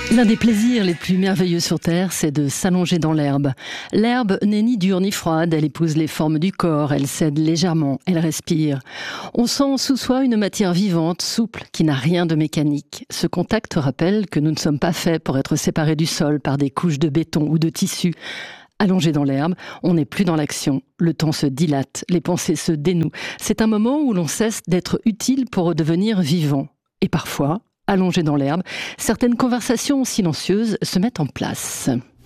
L'un des plaisirs les plus merveilleux sur Terre, c'est de s'allonger dans l'herbe. L'herbe n'est ni dure ni froide, elle épouse les formes du corps, elle cède légèrement, elle respire. On sent sous soi une matière vivante, souple, qui n'a rien de mécanique. Ce contact rappelle que nous ne sommes pas faits pour être séparés du sol par des couches de béton ou de tissu. Allongé dans l'herbe, on n'est plus dans l'action. Le temps se dilate, les pensées se dénouent. C'est un moment où l'on cesse d'être utile pour redevenir vivant. Et parfois, allongé dans l'herbe, certaines conversations silencieuses se mettent en place.